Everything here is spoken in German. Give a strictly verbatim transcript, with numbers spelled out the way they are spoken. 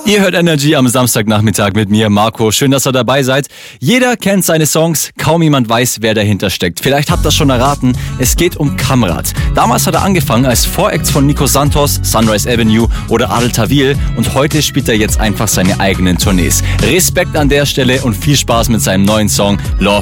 Ihr hört Energy am Samstagnachmittag mit mir, Marco. Schön, dass ihr dabei seid. Jeder kennt seine Songs, kaum jemand weiß, wer dahinter steckt. Vielleicht habt ihr das schon erraten, es geht um Kamrat. Damals hat er angefangen als Voract von Nico Santos, Sunrise Avenue oder Adel Tawil und heute spielt er jetzt einfach seine eigenen Tournees. Respekt an der Stelle und viel Spaß mit seinem neuen Song Love